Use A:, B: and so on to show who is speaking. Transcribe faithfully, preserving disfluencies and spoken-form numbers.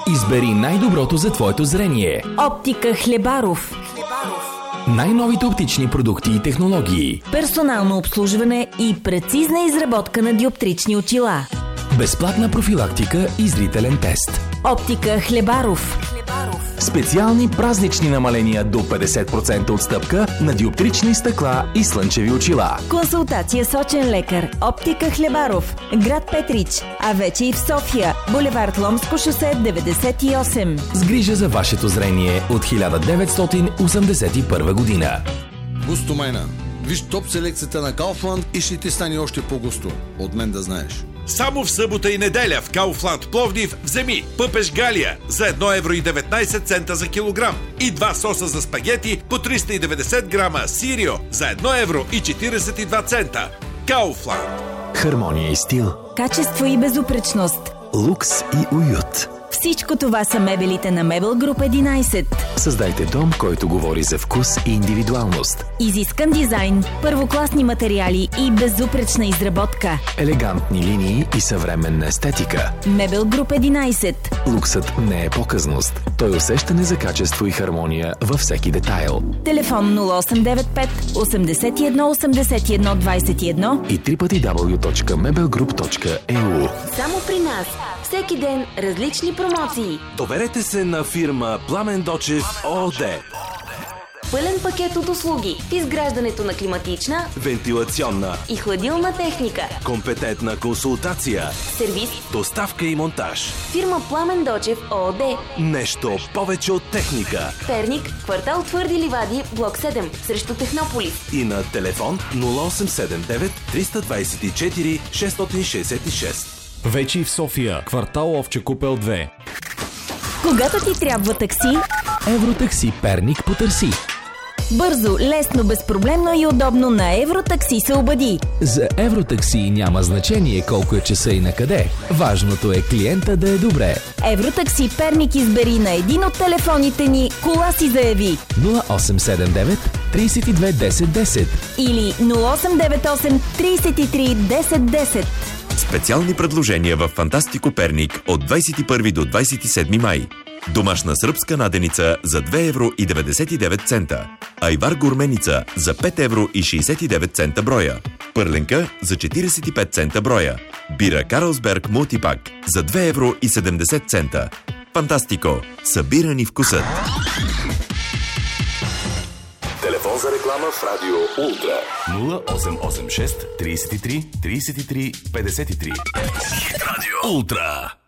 A: Избери най-доброто за твоето зрение.
B: Оптика Хлебаров.
A: Най-новите оптични продукти и технологии.
B: Персонално обслужване и прецизна изработка на диоптрични очила.
A: Безплатна профилактика и зрителен тест.
B: Оптика Хлебаров.
A: Специални празнични намаления до петдесет процента отстъпка на диоптрични стъкла и слънчеви очила.
B: Консултация с очен лекар. Оптика Хлебаров. Град Петрич. А вече и в София. Булевард Ломско шосе деветдесет и осем.
A: С грижа за вашето зрение от хиляда деветстотин осемдесет и първа година.
C: Густо майна. Виж топ селекцията на Kaufland и ще ти стане още по-густо. От мен да знаеш.
D: Само в събота и неделя в Kaufland Пловдив вземи пъпеш Галия за едно евро и деветнайсет цента за килограм и два соса за спагети по триста и деветдесет грама Сирио за едно евро и четирийсет и два цента. Kaufland.
A: Хармония и стил.
B: Качество и безупречност.
A: Лукс и уют.
B: Всичко това са мебелите на Мебел Груп единайсет.
A: Създайте дом, който говори за вкус и индивидуалност.
B: Изискан дизайн, първокласни материали и безупречна изработка.
A: Елегантни линии и съвременна естетика.
B: Мебел Груп единайсет.
A: Луксът не е показност. Той усещане за качество и хармония във всеки детайл.
B: Телефон нула осем девет пет осемдесет и едно осемдесет и едно двайсет и едно
A: и дабъл ю дабъл ю дабъл ю точка мебел груп точка и ю.
B: Само при нас. Всеки ден различни промоции.
E: Доверете се на фирма Пламен Дочев ООД.
B: Пълен пакет от услуги в изграждането на климатична,
E: вентилационна
B: и хладилна техника.
E: Компетентна консултация,
B: сервис,
E: доставка и монтаж.
B: Фирма Пламен Дочев ООД.
E: Нещо повече от техника.
B: Перник, квартал Твърди ливади, блок седем, срещу Технополис.
E: И на телефон нула осем седем девет триста двайсет и четири шестстотин шейсет и шест.
F: Вече и в София, квартал Овче купел две.
B: Когато ти трябва такси,
A: Евротакси Перник потърси.
B: бързо, лесно, безпроблемно и удобно на Евротакси се обади.
A: За Евротакси няма значение колко е часа и на къде. Важното е клиента да е добре.
B: Евротакси Перник избери на един от телефоните ни, кола си заяви.
A: нула осем седем девет трийсет и две десет десет
B: или нула осем девет осем трийсет и три десет десет.
G: Специални предложения в Фантастико Перник от двайсет и първи до двайсет и седми май. Домашна сръбска наденица за две евро и деветдесет и девет цента. Айвар гурменица за пет евро и шейсет и девет цента броя. Пърленка за четирийсет и пет цента броя. Бира Карлсберг мултипак за две евро и седемдесет цента. Фантастико. Събирани вкусът.
E: Телефон за реклама в Радио Ултра нула осем осем шест трийсет и три трийсет и три петдесет и три. Радио Ултра.